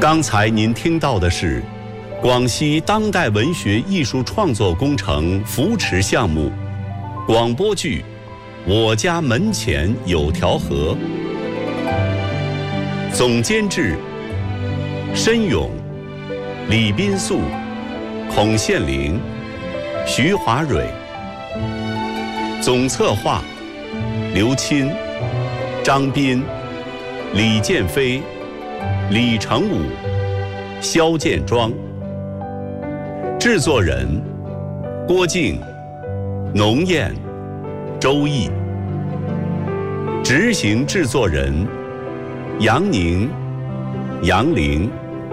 刚才您听到的是广西当代文学艺术创作工程扶持项目广播剧《我家门前有条河》，总监制申勇、李斌素、孔宪玲、徐华蕊，总策划刘钦、张斌、李建飞、李成武、肖建庄，制作人郭靖、农燕、周毅，执行制作人杨宁、杨玲，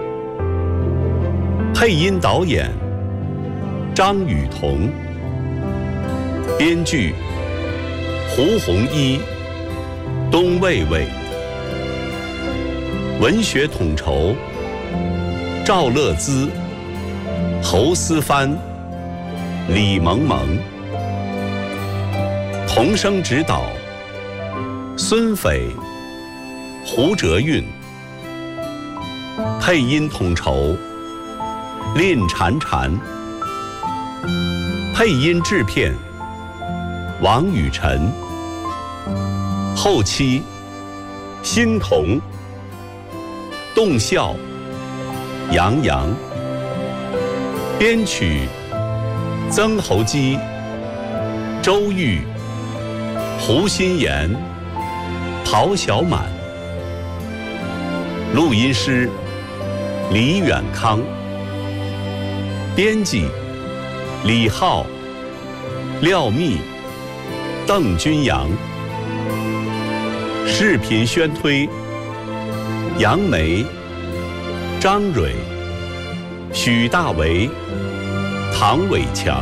配音导演张雨桐，编剧胡红一、东卫卫，文学统筹赵乐滋、侯思帆、李萌萌，同声指导孙斐、胡哲韵，配音统筹令婵婵，配音制片王雨晨，后期欣桐、动效杨洋，编曲曾侯基、周玉、胡心妍、陶小满，录音师李远康，编辑李浩、廖密、邓君阳，视频宣推杨梅、张蕊、许大为、唐伟强，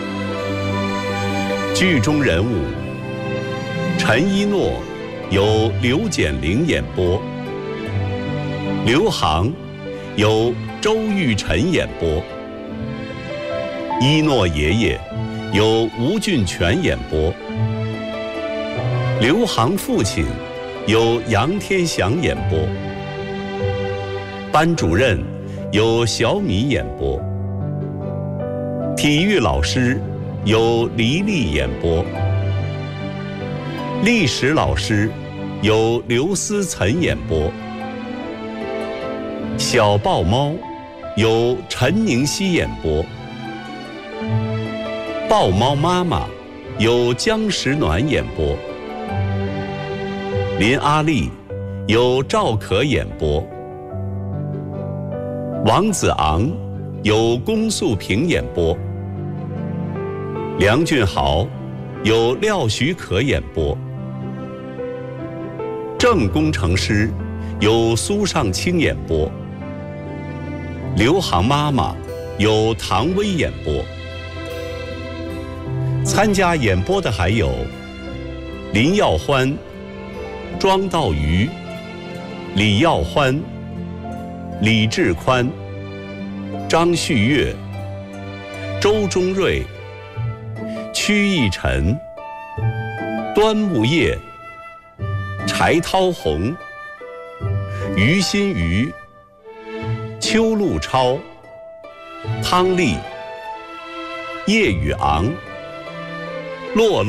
剧中人物陈一诺由刘简玲演播，刘航由周玉晨演播，一诺爷爷由吴俊全演播，刘航父亲由杨天祥演播，班主任由小米演播，体育老师由黎丽演播，历史老师由刘思岑演播，小豹猫由陈宁熙演播，豹猫妈妈由姜石暖演播，林阿丽由赵可演播，王子昂由龚素平演播，梁俊豪由廖许可演播，郑工程师由苏尚清演播，刘航妈妈由唐薇演播。参加演播的还有林耀欢、庄道瑜、李耀欢、李志宽、张旭月、周中瑞、屈义晨、端木叶、柴涛红、于新瑜、邱路超、汤丽、叶宇昂、洛